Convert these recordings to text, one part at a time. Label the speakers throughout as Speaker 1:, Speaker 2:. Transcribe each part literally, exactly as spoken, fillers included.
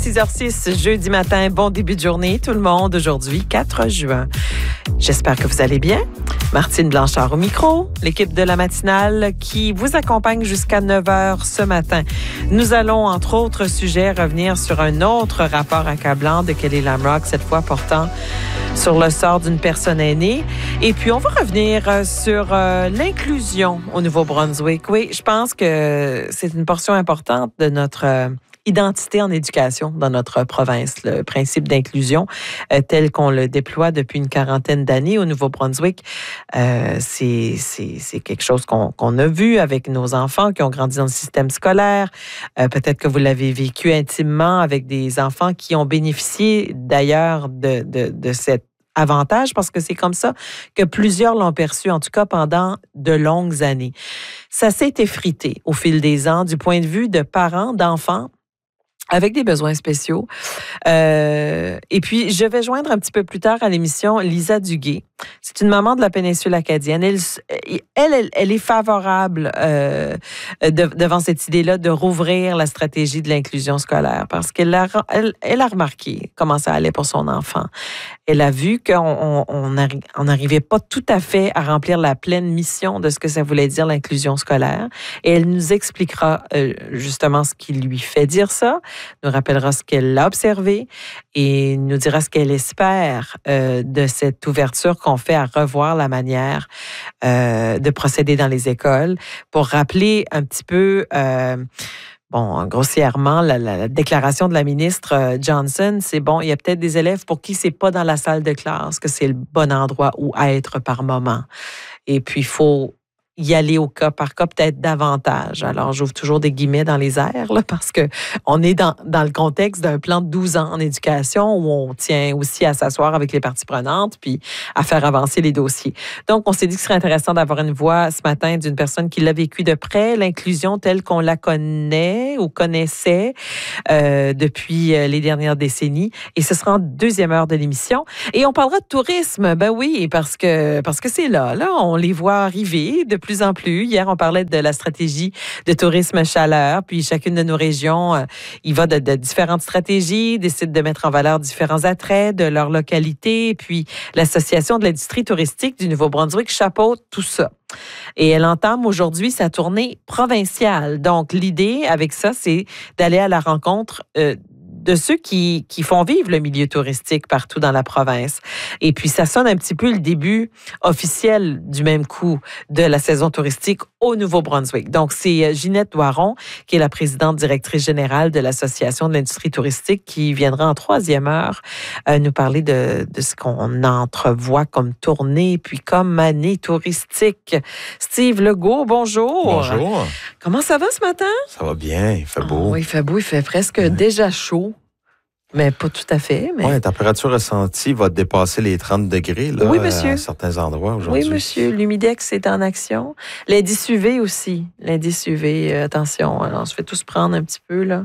Speaker 1: six heures six, jeudi matin, bon début de journée tout le monde. Aujourd'hui, quatre juin. J'espère que vous allez bien. Martine Blanchard au micro, l'équipe de la matinale qui vous accompagne jusqu'à neuf heures ce matin. Nous allons, entre autres sujets, revenir sur un autre rapport accablant de Kelly Lamrock, cette fois portant sur le sort d'une personne aînée. Et puis, on va revenir sur euh, l'inclusion au Nouveau-Brunswick. Oui, je pense que c'est une portion importante de notre euh, identité en éducation dans notre province, le principe d'inclusion euh, tel qu'on le déploie depuis une quarantaine d'années au Nouveau-Brunswick. Euh, c'est, c'est, c'est quelque chose qu'on, qu'on a vu avec nos enfants qui ont grandi dans le système scolaire. Euh, peut-être que vous l'avez vécu intimement avec des enfants qui ont bénéficié d'ailleurs de, de, de cet avantage parce que c'est comme ça que plusieurs l'ont perçu, en tout cas pendant de longues années. Ça s'est effrité au fil des ans du point de vue de parents, d'enfants avec des besoins spéciaux. Euh, et puis, je vais joindre un petit peu plus tard à l'émission Lisa Duguay. C'est une maman de la péninsule acadienne. Elle, elle, elle, elle est favorable euh, de, devant cette idée-là de rouvrir la stratégie de l'inclusion scolaire parce qu'elle a, elle, elle a remarqué comment ça allait pour son enfant. Elle a vu qu'on on n'arrivait pas tout à fait à remplir la pleine mission de ce que ça voulait dire l'inclusion scolaire. Et elle nous expliquera euh, justement ce qui lui fait dire ça, nous rappellera ce qu'elle a observé et nous dira ce qu'elle espère euh, de cette ouverture qu'on fait à revoir la manière euh, de procéder dans les écoles pour rappeler un petit peu... Euh, Bon, grossièrement, la, la, la déclaration de la ministre Johnson, c'est bon, il y a peut-être des élèves pour qui c'est pas dans la salle de classe que c'est le bon endroit où être par moment. Et puis, il faut y aller au cas par cas, peut-être davantage. Alors, j'ouvre toujours des guillemets dans les airs, là, parce que on est dans, dans le contexte d'un plan de douze ans en éducation où on tient aussi à s'asseoir avec les parties prenantes puis à faire avancer les dossiers. Donc, on s'est dit que ce serait intéressant d'avoir une voix ce matin d'une personne qui l'a vécu de près, l'inclusion telle qu'on la connaît ou connaissait euh, depuis les dernières décennies. Et ce sera en deuxième heure de l'émission. Et on parlera de tourisme. Ben oui, parce que, parce que c'est là, là, on les voit arriver de plus en plus. Hier, on parlait de la stratégie de tourisme chaleur, puis chacune de nos régions, euh, il va de, de différentes stratégies, décide de mettre en valeur différents attraits de leur localité, puis l'Association de l'industrie touristique du Nouveau-Brunswick chapeaute tout ça. Et elle entame aujourd'hui sa tournée provinciale. Donc, l'idée avec ça, c'est d'aller à la rencontre euh, de ceux qui, qui font vivre le milieu touristique partout dans la province. Et puis, ça sonne un petit peu le début officiel du même coup de la saison touristique au Nouveau-Brunswick. Donc, c'est Ginette Doiron, qui est la présidente directrice générale de l'Association de l'industrie touristique, qui viendra en troisième heure euh, nous parler de, de ce qu'on entrevoit comme tournée, puis comme année touristique. Steve Legault, bonjour.
Speaker 2: Bonjour.
Speaker 1: Comment ça va ce matin?
Speaker 2: Ça va bien, il fait beau.
Speaker 1: Oh, oui, il fait beau, il fait presque ouais. déjà chaud. Mais pas tout à fait. Mais...
Speaker 2: Oui, la température ressentie va dépasser les trente degrés là,
Speaker 1: oui, monsieur.
Speaker 2: à certains endroits aujourd'hui.
Speaker 1: Oui, monsieur. L'humidex est en action. L'indice U V aussi. L'indice U V, euh, attention. Alors, on se fait tous prendre un petit peu, là,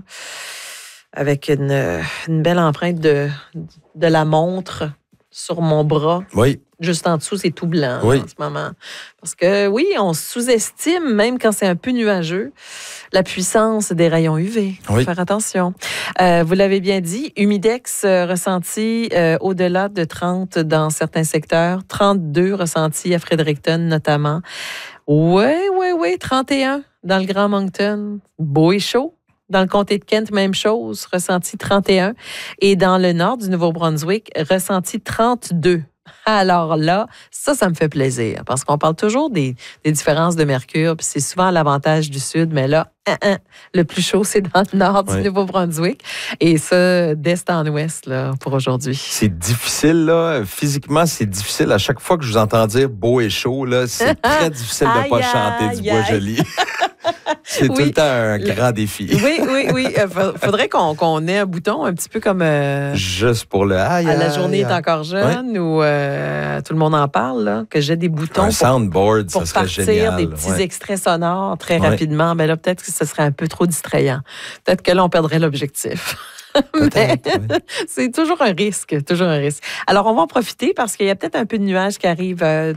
Speaker 1: avec une, une belle empreinte de, de la montre sur mon bras.
Speaker 2: Oui.
Speaker 1: Juste en dessous, c'est tout blanc
Speaker 2: oui.
Speaker 1: là, en ce moment. Parce que, oui, on sous-estime, même quand c'est un peu nuageux, la puissance des rayons U V. Il faut
Speaker 2: oui.
Speaker 1: faire attention. Euh, vous l'avez bien dit, humidex euh, ressenti euh, au-delà de trente dans certains secteurs, trente-deux ressenti à Fredericton notamment. Oui, oui, oui, trente et un dans le Grand Moncton. Beau et chaud. Dans le comté de Kent, même chose, ressenti trente et un. Et dans le nord du Nouveau-Brunswick, ressenti trente-deux. Alors là, ça, ça me fait plaisir parce qu'on parle toujours des, des différences de mercure, puis c'est souvent à l'avantage du sud, mais là, hein, hein, le plus chaud, c'est dans le nord oui. du Nouveau-Brunswick. Et ça, d'est en ouest, là, pour aujourd'hui.
Speaker 2: C'est difficile, là. Physiquement, c'est difficile. À chaque fois que je vous entends dire beau et chaud, là, c'est très difficile de ne pas chanter du bois joli. C'est oui. tout le temps un grand défi.
Speaker 1: Oui, oui, oui. Il faudrait qu'on, qu'on ait un bouton un petit peu comme... Euh,
Speaker 2: Juste pour le... Aïe,
Speaker 1: à la journée aïe, est encore jeune oui. ou euh, tout le monde en parle, là, que j'ai des boutons
Speaker 2: un
Speaker 1: pour,
Speaker 2: soundboard,
Speaker 1: pour
Speaker 2: ça serait
Speaker 1: partir
Speaker 2: génial.
Speaker 1: des petits
Speaker 2: ouais.
Speaker 1: extraits sonores très
Speaker 2: ouais.
Speaker 1: rapidement. Mais là, peut-être que ce serait un peu trop distrayant. Peut-être que là, on perdrait l'objectif. Mais oui. C'est toujours un risque, toujours un risque. Alors, on va en profiter parce qu'il y a peut-être un peu de nuages qui arrivent euh,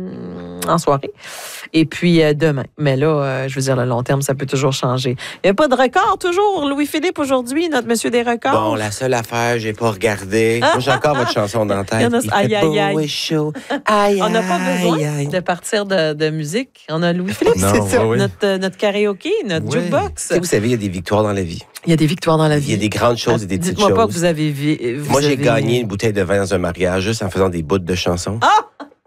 Speaker 1: en soirée. Et puis, euh, demain. Mais là, euh, je veux dire, le long terme, ça peut toujours changer. Il n'y a pas de record, toujours. Louis-Philippe, aujourd'hui, notre monsieur des records.
Speaker 3: Bon, la seule affaire, j'ai pas regardé. Moi, j'ai encore votre chanson dans la tête.
Speaker 1: Il, Il aïe, aïe, aïe.
Speaker 3: Beau et chaud. Aïe,
Speaker 1: on n'a pas besoin
Speaker 3: aïe, aïe.
Speaker 1: de partir de, de musique. On a Louis-Philippe, c'est ça. Oui. Notre, notre karaoké, notre oui. jukebox.
Speaker 3: Vous savez, il y a des victoires dans la vie.
Speaker 1: Il y a des victoires dans la vie.
Speaker 3: Il y a des grandes choses et des petites choses.
Speaker 1: Dites-moi pas que vous avez vu.
Speaker 3: Moi, j'ai avez... gagné une bouteille de vin dans un mariage juste en faisant des bouts de chansons.
Speaker 1: Ah!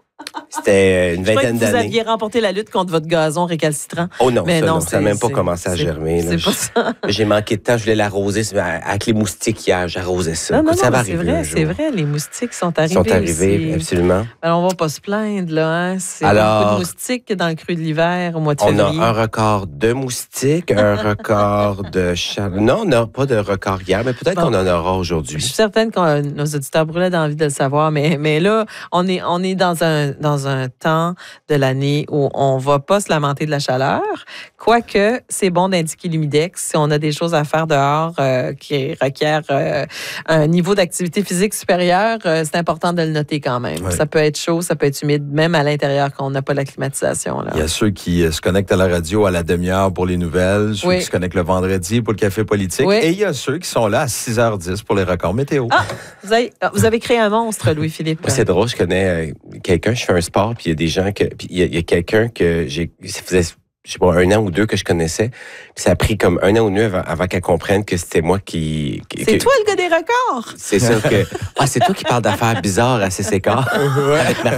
Speaker 3: C'était une vingtaine d'années.
Speaker 1: Vous aviez remporté la lutte contre votre gazon récalcitrant.
Speaker 3: Oh non,
Speaker 1: mais
Speaker 3: ça
Speaker 1: non,
Speaker 3: n'a même pas commencé à germer.
Speaker 1: C'est pas ça.
Speaker 3: J'ai manqué de temps, je voulais l'arroser. Avec les moustiques hier, j'arrosais ça.
Speaker 1: Non, non,
Speaker 3: ça
Speaker 1: non,
Speaker 3: va
Speaker 1: c'est
Speaker 3: arriver
Speaker 1: vrai, c'est vrai. Les moustiques sont arrivés.
Speaker 3: Ils sont arrivés,
Speaker 1: aussi.
Speaker 3: Absolument.
Speaker 1: Alors, on va pas se plaindre, là. Hein? C'est
Speaker 3: Alors,
Speaker 1: beaucoup de moustiques dans le creux de l'hiver, au mois de
Speaker 3: on
Speaker 1: février.
Speaker 3: On a un record de moustiques, un record de chat. Non, on n'a pas de record hier, mais peut-être bon. qu'on en aura aujourd'hui.
Speaker 1: Je suis certaine que nos auditeurs brûlaient d'envie de le savoir, mais, mais là, on est, on est dans un, dans un temps de l'année où on ne va pas se lamenter de la chaleur, quoique c'est bon d'indiquer l'humidex si on a des choses à faire dehors euh, qui requièrent euh, un niveau d'activité physique supérieur, euh, c'est important de le noter quand même. Oui. Ça peut être chaud, ça peut être humide, même à l'intérieur quand on n'a pas la climatisation. Là.
Speaker 2: Il y a ceux qui se connectent à la radio à la demi-heure pour les nouvelles, ceux oui. qui se connectent le vendredi pour le café politique, oui. et il y a ceux qui sont là à six heures dix pour les records météo.
Speaker 1: Ah! Vous avez, vous avez créé un monstre, Louis-Philippe.
Speaker 3: C'est drôle, je connais euh, quelqu'un, je fais un sport, puis il y a des gens que... Puis il y a, a quelqu'un que j'ai... Ça faisait, je sais pas, un an ou deux que je connaissais. Puis ça a pris comme un an ou deux avant, avant qu'elle comprenne que c'était moi qui...
Speaker 1: C'est
Speaker 3: que,
Speaker 1: toi le gars des records!
Speaker 3: C'est ça que... Ah, c'est toi qui parles d'affaires bizarres à C C K avec Martine,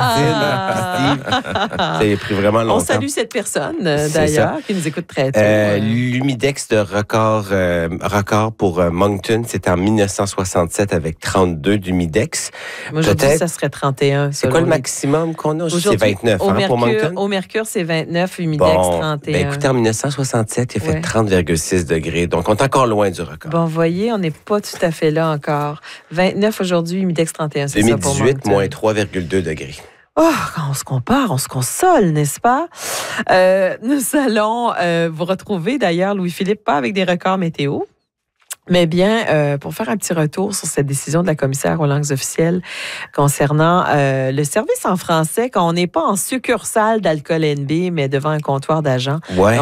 Speaker 3: ah. Steve. Ça a pris vraiment longtemps.
Speaker 1: On salue cette personne, d'ailleurs, qui nous écoute très tôt.
Speaker 3: Euh, L'humidex de record, euh, record pour euh, Moncton, c'est en dix-neuf cent soixante-sept avec trente-deux d'humidex.
Speaker 1: Moi, je dis que ça serait trente et un.
Speaker 3: C'est quoi le maximum qu'on a? C'est vingt-neuf hein,
Speaker 1: Mercure,
Speaker 3: pour Moncton?
Speaker 1: Au Mercure, c'est vingt-neuf, humidex
Speaker 3: bon,
Speaker 1: trente et un.
Speaker 3: Ben, écoutez, en dix-neuf cent soixante-sept, il a fait ouais. trente virgule six degrés. Donc, on est encore loin du record.
Speaker 1: Bon, vous voyez, on n'est pas tout à fait là encore. vingt-neuf aujourd'hui, humidex trente et un, c'est ça pour
Speaker 3: deux mille dix-huit, moins trois virgule deux degrés.
Speaker 1: Oh, quand on se compare, on se console, n'est-ce pas? Euh, nous allons euh, vous retrouver, d'ailleurs, Louis-Philippe, pas avec des records météo, mais bien, euh, pour faire un petit retour sur cette décision de la commissaire aux langues officielles concernant euh, le service en français, quand on n'est pas en succursale d'Alcool N B, mais devant un comptoir d'agents.
Speaker 3: Ouais.